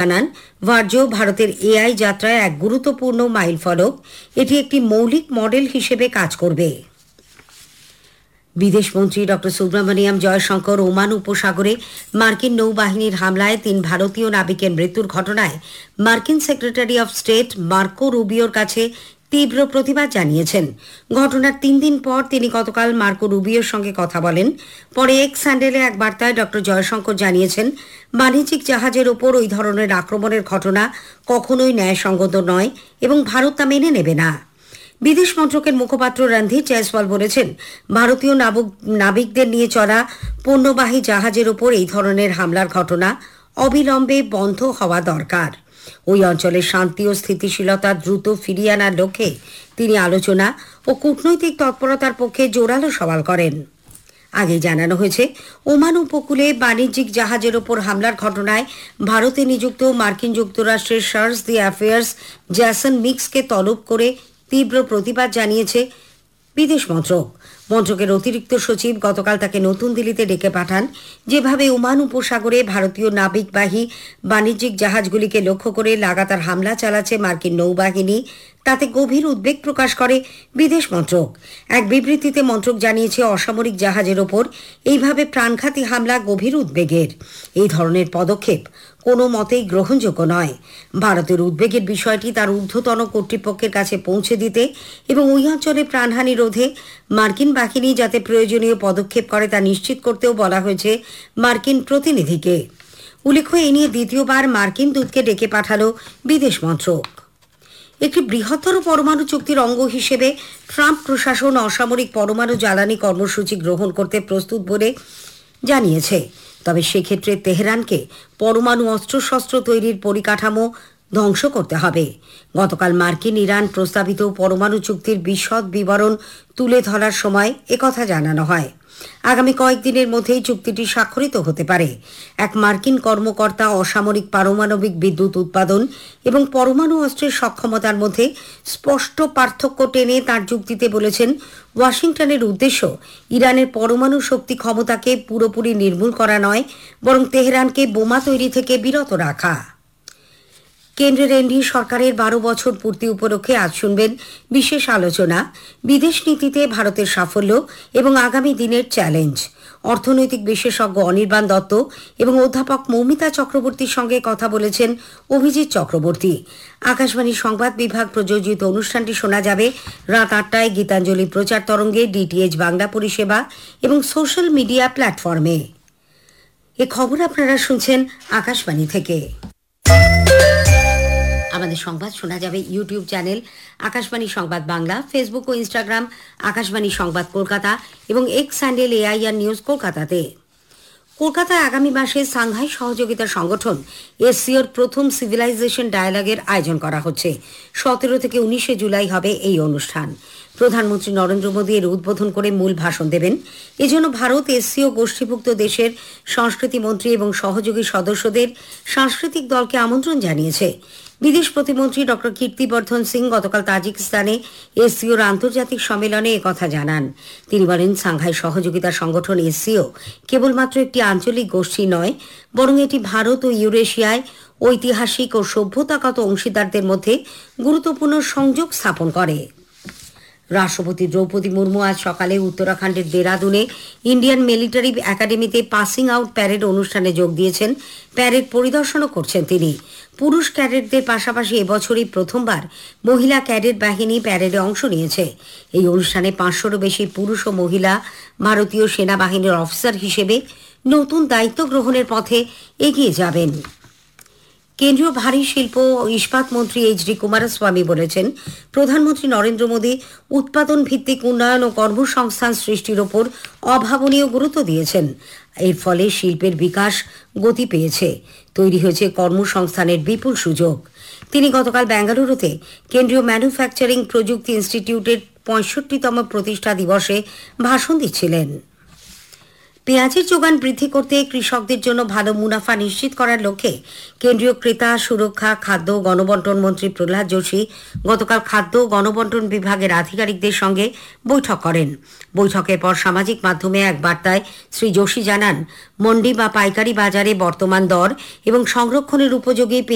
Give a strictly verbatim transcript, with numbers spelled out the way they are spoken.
জানান, ভার্জো ভারতের এআই যাত্রায় এক গুরুত্বপূর্ণ মাইলফলক। এটি একটি মৌলিক মডেল হিসেবে কাজ করবে। বিদেশমন্ত্রী ডক্টর সুব্রমণিয়াম জয়শঙ্কর ওমান উপসাগরে মার্কিন নৌবাহিনীর হামলায় তিন ভারতীয় নাবিকের মৃত্যুর ঘটনায় মার্কিন সেক্রেটারি অফ স্টেট মার্কো রুবিওর কাছে তীব্র প্রতিবাদ জানিয়েছেন। ঘটনার তিন দিন পর তিনি গতকাল মার্কো রুবিওর সঙ্গে কথা বলেন। পরে এক্স হ্যান্ডেলে এক বার্তায় ডক্টর জয়শঙ্কর জানিয়েছেন, বাণিজ্যিক জাহাজের ওপর ওই ধরনের আক্রমণের ঘটনা কখনোই ন্যায়সঙ্গত নয় এবং ভারত তা মেনে নেবে না। বিদেশ মন্ত্রকের মুখপাত্র রণধীর জয়সওয়াল বলেছেন, ভারতীয় নাবিকদের নিয়ে চলা পণ্যবাহী জাহাজের ওপর এই ধরনের হামলার ঘটনা অবিলম্বে বন্ধ হওয়া দরকার। ওই অঞ্চলের শান্তি ও স্থিতিশীলতা দ্রুত ফিরিয়ে আনার লক্ষ্যে তিনি আলোচনা ও কূটনৈতিক তৎপরতার পক্ষে জোরালো সওয়াল করেন। আগে জানানো হয়েছে, ওমান উপকূলে বাণিজ্যিক জাহাজের ওপর হামলার ঘটনায় ভারতে নিযুক্ত মার্কিন যুক্তরাষ্ট্রের চার্জ দি অ্যাফেয়ার্স জ্যাসন মিক্সকে তলব করে তীব্র প্রতিবাদ জানিয়েছে বিদেশ মন্ত্রক। মন্ত্রকের অতিরিক্ত সচিব গতকাল তাকে নতুন দিল্লিতে ডেকে পাঠান। যেভাবে ওমান উপসাগরে ভারতীয় নাবিকবাহী বাণিজ্যিক জাহাজগুলিকে লক্ষ্য করে লাগাতার হামলা চালাচ্ছে মার্কিন নৌবাহিনী, তাতে গভীর উদ্বেগ প্রকাশ করে বিদেশ মন্ত্রক। এক বিবৃতিতে মন্ত্রক জানিয়েছে, অসামরিক জাহাজের ওপর এইভাবে প্রাণঘাতী হামলা গভীর উদ্বেগের। এই ধরনের পদক্ষেপ কোনো মতেই গ্রহণযোগ্য নয়। ভারতের উদ্বেগের বিষয়টি তার ঊর্ধ্বতন কর্তৃপক্ষের কাছে পৌঁছে দিতে এবং ওই অঞ্চলে প্রাণহানি রোধে মার্কিন বাহিনী যাতে প্রয়োজনীয় পদক্ষেপ করে তা নিশ্চিত করতেও বলা হয়েছে মার্কিন প্রতিনিধিকে। উল্লেখ্য, এ নিয়ে দ্বিতীয়বার মার্কিন দূতকে ডেকে পাঠালো বিদেশ মন্ত্রক। একটি বৃহত্তর পরমাণু চুক্তির অঙ্গ হিসেবে ট্রাম্প প্রশাসন অসামরিক পরমাণু জ্বালানি কর্মসূচি গ্রহণ করতে প্রস্তুত বলে জানিয়েছে। তবে সেক্ষেত্রে তেহরানকে পরমাণু অস্ত্রশস্ত্র তৈরির পরিকাঠামো ধ্বংস করতে হবে। গতকাল মার্কিন ইরান প্রস্তাবিত পরমাণু চুক্তির বিশদ বিবরণ তুলে ধরার সময় একথা জানানো হয়। আগামী কয়েকদিনের মধ্যেই চুক্তিটি স্বাক্ষরিত হতে পারে। এক মার্কিন কর্মকর্তা অসামরিক পারমাণবিক বিদ্যুৎ উৎপাদন এবং পরমাণু অস্ত্রের সক্ষমতার মধ্যে স্পষ্ট পার্থক্য টেনে তার যুক্তিতে বলেছেন, ওয়াশিংটনের উদ্দেশ্য ইরানের পরমাণু শক্তি ক্ষমতাকে পুরোপুরি নির্মূল করা নয়, বরং তেহরানকে বোমা তৈরি থেকে বিরত রাখা। কেন্দ্রের এনডিএ সরকারের বারো বছর পূর্তি উপলক্ষে আজ শুনবেন বিশেষ আলোচনা, বিদেশ নীতিতে ভারতের সাফল্য এবং আগামী দিনের চ্যালেঞ্জ। অর্থনৈতিক বিশেষজ্ঞ অনির্বাণ দত্ত এবং অধ্যাপক মৌমিতা চক্রবর্তীর সঙ্গে কথা বলেছেন অভিজিৎ চক্রবর্তী। আকাশবাণী সংবাদ বিভাগ প্রযোজিত অনুষ্ঠানটি শোনা যাবে রাত আটটায় গীতাঞ্জলি প্রচার তরঙ্গে, ডিটিএইচ বাংলা পরিষেবা এবং সোশ্যাল মিডিয়া প্ল্যাটফর্মে। এ খবর আপনারা শুনছেন আকাশবাণী থেকে। আমাদের সংবাদ শোনা যাবে ইউটিউব চ্যানেল আকাশবাণী সংবাদ বাংলা, ফেসবুক ও ইনস্টাগ্রাম আকাশবাণী সংবাদ কলকাতা এবং এক্স হ্যান্ডেল এআইআর নিউজ কলকাতাতে। কলকাতায় আগামী মাসে সাংহাই সহযোগিতা সংগঠন এসসিওর প্রথম সিভিলাইজেশন ডায়ালগের আয়োজন করা হচ্ছে। সতেরো থেকে উনিশে জুলাই হবে এই অনুষ্ঠান। প্রধানমন্ত্রী নরেন্দ্র মোদী এর উদ্বোধন করে মূল ভাষণ দেবেন। এজন্য ভারত এসসিও গোষ্ঠীভুক্ত দেশের সংস্কৃতি মন্ত্রী এবং সহযোগী সদস্যদের সাংস্কৃতিক দলকে আমন্ত্রণ জানিয়েছে। বিদেশ প্রতিমন্ত্রী ডক্টর কীর্তিবর্ধন সিং গতকাল তাজিকিস্তানে এসসিওর আন্তর্জাতিক সম্মেলনে একথা জানান। তিনি বলেন, সাংহাই সহযোগিতা সংগঠন এসসিও কেবলমাত্র একটি আঞ্চলিক গোষ্ঠী নয়, বরং এটি ভারত ও ইউরেশিয়ায় ঐতিহাসিক ও সভ্যতাগত অংশীদারদের মধ্যে গুরুত্বপূর্ণ সংযোগ স্থাপন করে। রাষ্ট্রপতি দ্রৌপদী মুর্মু আজ সকালে উত্তরাখণ্ডের দেরাদুনে ইন্ডিয়ান মিলিটারি একাডেমিতে পাসিং আউট প্যারেড অনুষ্ঠানে যোগ দিয়েছেন। প্যারেড পরিদর্শনও করছেন তিনি। পুরুষ ক্যাডেটদের পাশাপাশি এবছরই প্রথমবার মহিলা ক্যাডেট বাহিনী প্যারেডে অংশ নিয়েছে। এই অনুষ্ঠানে পাঁচশোরও বেশি পুরুষ ও মহিলা ভারতীয় সেনাবাহিনীর অফিসার হিসেবে নতুন দায়িত্ব গ্রহণের পথে এগিয়ে যাবেন। কেন্দ্রীয় ভারী শিল্প ও ইস্পাত মন্ত্রী এইচ ডি কুমারস্বামী বলেছেন, প্রধানমন্ত্রী নরেন্দ্র মোদী উৎপাদন ভিত্তিক উন্নয়ন ও কর্মসংস্থান সৃষ্টির ওপর অভাবনীয় গুরুত্ব দিয়েছেন। এর ফলে শিল্পের বিকাশ গতি পেয়েছে, তৈরি হয়েছে কর্মসংস্থানের বিপুল সুযোগ। তিনি গতকাল বেঙ্গালুরুতে কেন্দ্রীয় ম্যানুফ্যাকচারিং প্রযুক্তি ইনস্টিটিউটের পঁয়ষট্টিতম প্রতিষ্ঠা দিবসে ভাষণ দিচ্ছিলেন। পেঁয়াজের যোগান বৃদ্ধি করতে কৃষকদের জন্য ভালো মুনাফা নিশ্চিত করার লক্ষ্যে কেন্দ্রীয় ক্রেতা সুরক্ষা, খাদ্য ও গণবন্টন মন্ত্রী প্রহ্লাদ যোশী গতকাল খাদ্য ও গণবন্টন বিভাগের আধিকারিকদের সঙ্গে বৈঠক করেন। বৈঠকের পর সামাজিক মাধ্যমে এক বার্তায় শ্রী যোশী জানান, মন্ডি বা পাইকারি বাজারে বর্তমান দর এবং সংরক্ষণের উপযোগী